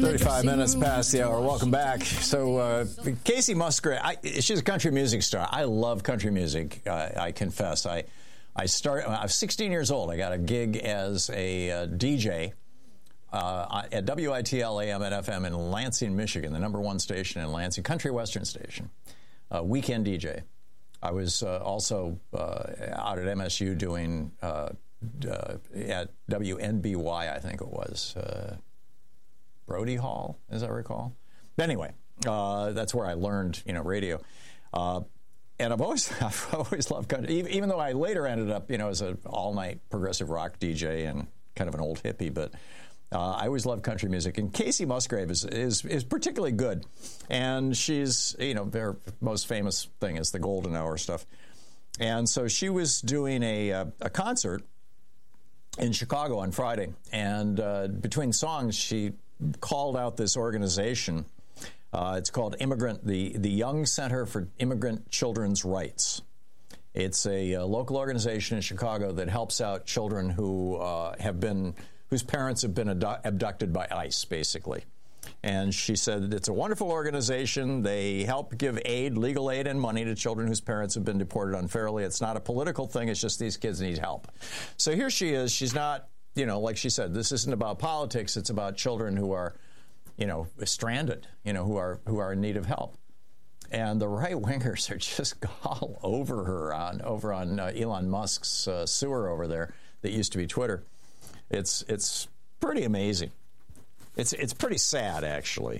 35 minutes past the hour. Welcome back. So, Kacey Musgrave, she's a country music star. I love country music, I confess. I was 16 years old. I got a gig as a DJ at WITL AM and FM in Lansing, Michigan, the @1 station in Lansing, country western station, weekend DJ. I was also out at MSU doing at WNBY, I think it was, Brody Hall, as I recall. But anyway, that's where I learned, radio. And I've always loved country, even though I later ended up, as an all-night progressive rock DJ and kind of an old hippie. But I always loved country music. And Kacey Musgrave is particularly good. And she's, their most famous thing is the Golden Hour stuff. And so she was doing a concert in Chicago on Friday. And between songs, she called out this organization. It's called the Young Center for Immigrant Children's Rights. It's a local organization in Chicago that helps out children whose parents have been abducted by ICE, basically. And she said it's a wonderful organization. They help give aid, legal aid, and money to children whose parents have been deported unfairly. It's not a political thing. It's just these kids need help. So here she is. She's not, like she said, this isn't about politics. It's about children who are, stranded, who are in need of help. And the right-wingers are just all over her over on Elon Musk's sewer over there that used to be Twitter. It's pretty amazing. It's pretty sad, actually.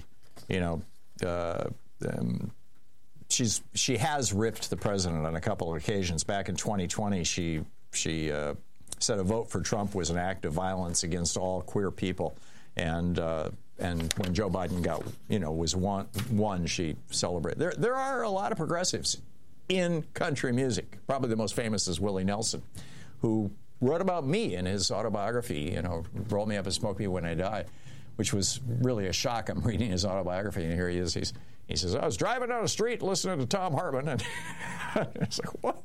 She has ripped the president on a couple of occasions. Back in 2020, she said a vote for Trump was an act of violence against all queer people, and when Joe Biden was won, she celebrated. There are a lot of progressives in country music. Probably the most famous is Willie Nelson, who wrote about me in his autobiography. Roll Me Up and Smoke Me When I Die, which was really a shock. I'm reading his autobiography, and here he is. He says, I was driving down the street listening to Tom Hartman, and it's like, whoa.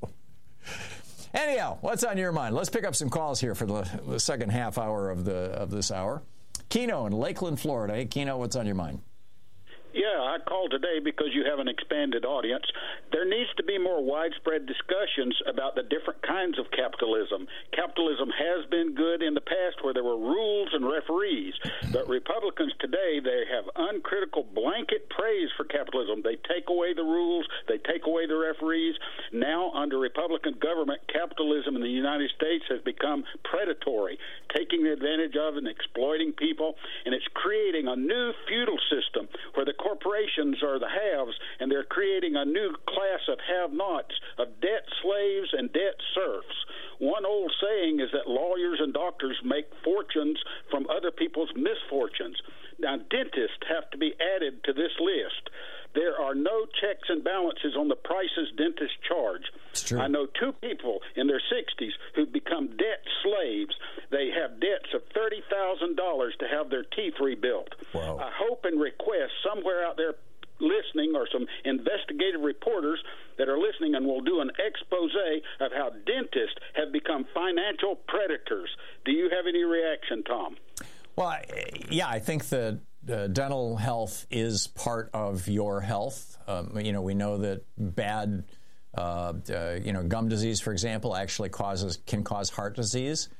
Anyhow, what's on your mind? Let's pick up some calls here for the second half hour of this hour. Keno in Lakeland, Florida. Hey, Keno, what's on your mind? Yeah, I called today because you have an expanded audience. There needs to be more widespread discussions about the different kinds of capitalism. Capitalism has been good in the past where there were rules and referees, but Republicans today, they have uncritical blanket praise for capitalism. They take away the rules, they take away the referees. Now, under Republican government, capitalism in the United States has become predatory, taking advantage of and exploiting people, and it's creating a new feudal system where the corporations are the haves, and they're creating a new class of have-nots, of debt slaves and debt serfs. One old saying is that lawyers and doctors make fortunes from other people's misfortunes. Now, dentists have to be added to this list. There are no checks and balances on the prices dentists charge. I know two people in their 60s who've become debt slaves. They have debts of $30,000 to have their teeth rebuilt. Wow. I hope and request somewhere out there listening, or some investigative reporters that are listening, and will do an expose of how dentists have become financial predators. Do you have any reaction, Tom? Well, yeah, I think that dental health is part of your health. We know that bad, gum disease, for example, actually can cause heart disease.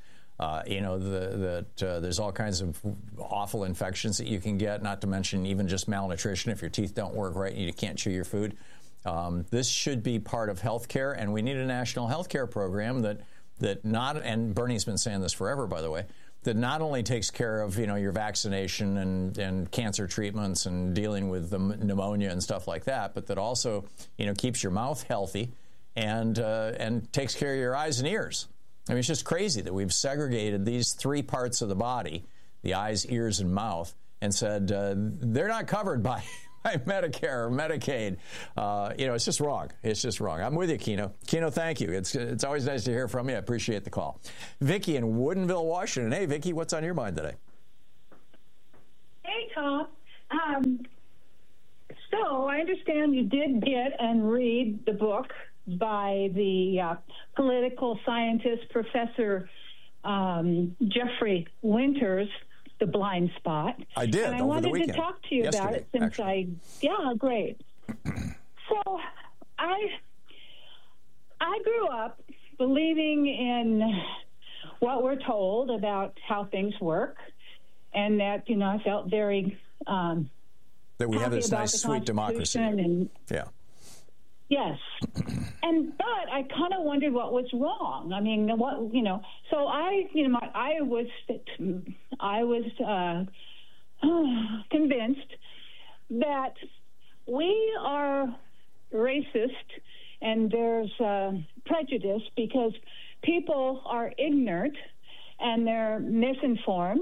There's all kinds of awful infections that you can get, not to mention even just malnutrition if your teeth don't work right and you can't chew your food. This should be part of health care, and we need a national health care program that and Bernie's been saying this forever, by the way, that not only takes care of, your vaccination and cancer treatments and dealing with the pneumonia and stuff like that, but that also, keeps your mouth healthy and takes care of your eyes and ears. I mean, it's just crazy that we've segregated these three parts of the body, the eyes, ears, and mouth, and said they're not covered by Medicare or Medicaid. It's just wrong. It's just wrong. I'm with you, Keno. Keno, thank you. It's always nice to hear from you. I appreciate the call. Vicki in Woodinville, Washington. Hey, Vicki, what's on your mind today? Hey, Tom. So I understand you did get and read the book by the political scientist, Professor Jeffrey Winters, The Blind Spot. I did, and I over the wanted weekend. to talk to you about it since great. So I grew up believing in what we're told about how things work, and that, I felt very that we have this nice, sweet democracy. Yes. But I kind of wondered what was wrong. I mean, so I was convinced that we are racist and there's prejudice because people are ignorant and they're misinformed.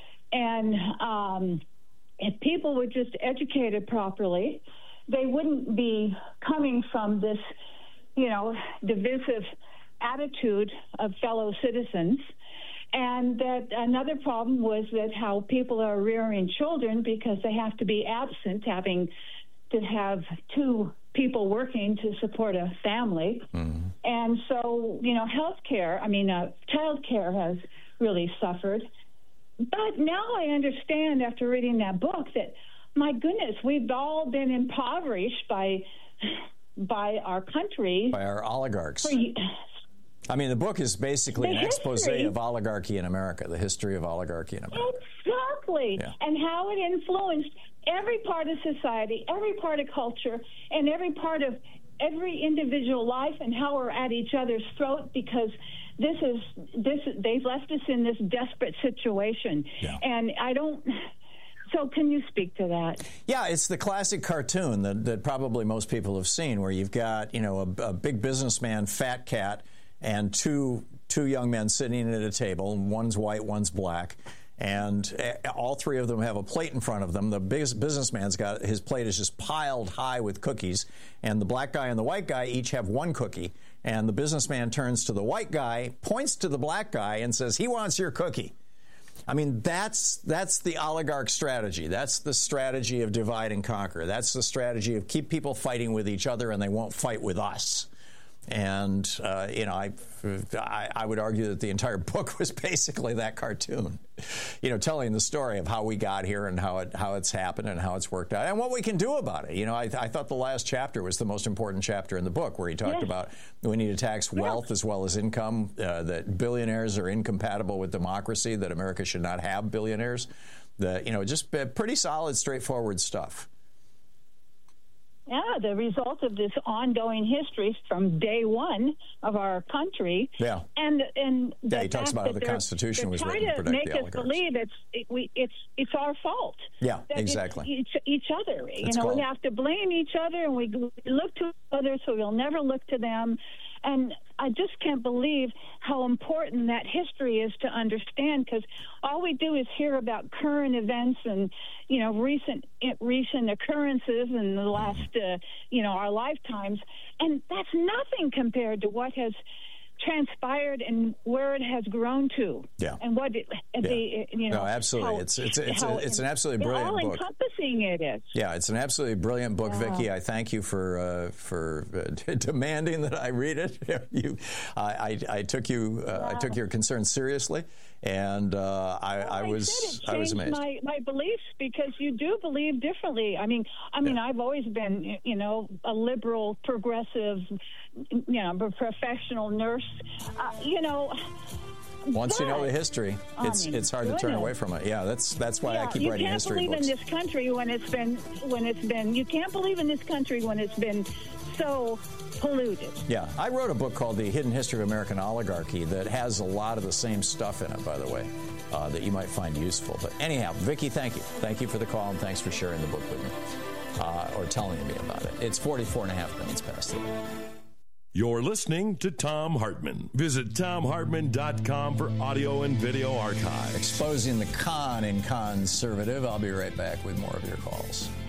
And if people were just educated properly, they wouldn't be coming from this, divisive attitude of fellow citizens. And that another problem was that how people are rearing children because they have to be absent, having to have two people working to support a family. Mm-hmm. And so, child care has really suffered. But now I understand after reading that book that, my goodness, we've all been impoverished by our country. By our oligarchs. The book is basically an expose of oligarchy in America, the history of oligarchy in America. Exactly. Yeah. And how it influenced every part of society, every part of culture, and every part of every individual life, and how we're at each other's throat because they've left us in this desperate situation. Yeah. And so can you speak to that? Yeah, it's the classic cartoon that probably most people have seen, where you've got, a big businessman, fat cat, and two young men sitting at a table. One's white, one's black. And all three of them have a plate in front of them. The biggest businessman's got his plate is just piled high with cookies. And the black guy and the white guy each have one cookie. And the businessman turns to the white guy, points to the black guy, and says, "He wants your cookie." That's the oligarch strategy. That's the strategy of divide and conquer. That's the strategy of keep people fighting with each other and they won't fight with us. And, I would argue that the entire book was basically that cartoon, telling the story of how we got here and how it's happened and how it's worked out and what we can do about it. I thought the last chapter was the most important chapter in the book, where he talked about we need to tax wealth as well as income, that billionaires are incompatible with democracy, that America should not have billionaires, just pretty solid, straightforward stuff. Yeah, the result of this ongoing history from day one of our country. Yeah, and he talks about how the Constitution was written to protect the oligarchs. Believe it's our fault. Yeah, exactly. Each other. We have to blame each other, and we look to others, so we'll never look to them. And I just can't believe how important that history is to understand, because all we do is hear about current events and, recent occurrences in the last, our lifetimes. And that's nothing compared to what has transpired and where it has grown to. Yeah. And what No, absolutely. It's an absolutely brilliant book. How encompassing it is. Yeah, it's an absolutely brilliant book, Vicki. I thank you for demanding that I read it. I took your concern seriously, and I was amazed. My beliefs, because you do believe differently. I've always been a liberal, progressive, professional nurse. Once you know the history, it's hard to turn away from it. Yeah, that's why I keep writing history books. You can't believe in this country when it's been. You can't believe in this country when it's been so polluted. Yeah, I wrote a book called The Hidden History of American Oligarchy that has a lot of the same stuff in it, by the way, that you might find useful. But anyhow, Vicki, thank you. Thank you for the call, and thanks for sharing the book with me, or telling me about it. It's 44.5 minutes past 3. You're listening to Thom Hartmann. Visit ThomHartmann.com for audio and video archives. Exposing the con in conservative. I'll be right back with more of your calls.